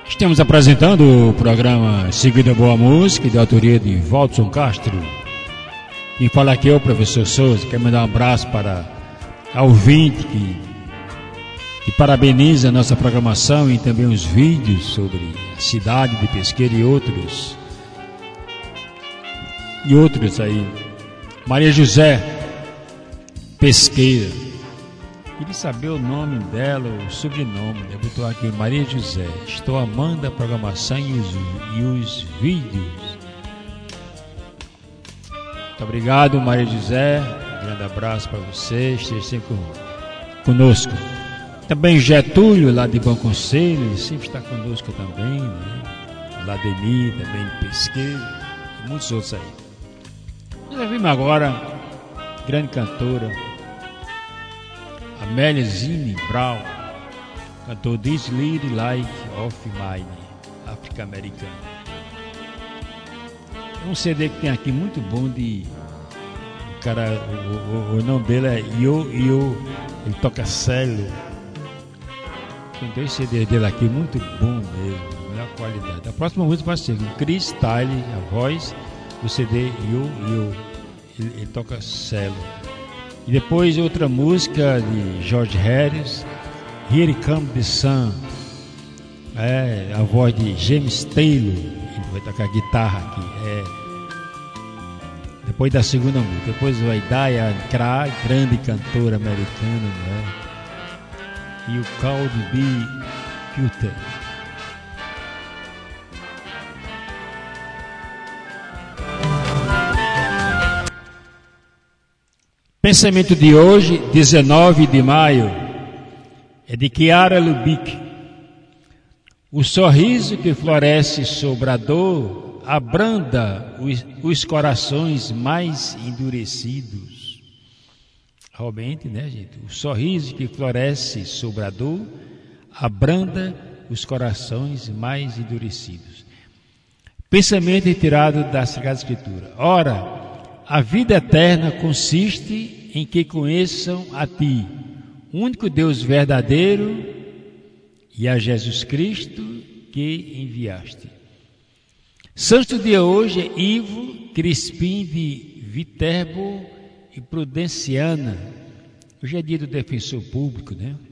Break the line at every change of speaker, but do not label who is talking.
Estamos apresentando o programa Seguida Boa Música, de autoria de Valdson Castro. Quem fala aqui é o professor Souza. Quero mandar um abraço para a ouvinte que parabeniza a nossa programação e também os vídeos sobre a cidade de Pesqueira e outros aí. Maria José Pesqueira. Queria saber o nome dela, o sobrenome. Eu botou aqui Maria José. Estou amando a programação e os vídeos. Muito obrigado, Maria José. Um grande abraço para você. Esteja sempre conosco. Também Getúlio, lá de Bom Conselho, ele sempre está conosco também, né? Lademir, também de Pesqueira, e muitos outros aí. Nós vimos agora, grande cantora, Amélia Zine Brown, cantou This Little Life of Mine, África-Americana. É um CD que tem aqui muito bom de... O nome dele é Yo, ele toca cello. Tem 2 CDs dele aqui, muito bom mesmo, melhor qualidade. A próxima música vai ser Chris Style, a voz do CD Yo, ele toca cello. E depois outra música de George Harris, Here Comes the Sun, a voz de James Taylor, ele vai tocar guitarra aqui. Depois da segunda música, depois vai Diana Krall, grande cantora americana, né? E o Carl B. Cutter. Pensamento de hoje, 19 de maio, é de Chiara Lubich. O sorriso que floresce sobre a dor abranda os corações mais endurecidos. Realmente, né, gente? O sorriso que floresce sobre a dor abranda os corações mais endurecidos. Pensamento retirado da Sagrada Escritura. Ora, a vida eterna consiste em que conheçam a Ti, o único Deus verdadeiro, e a Jesus Cristo que enviaste. Santo dia hoje é Ivo Crispim de Viterbo e Prudenciana. Hoje é dia do defensor público, né?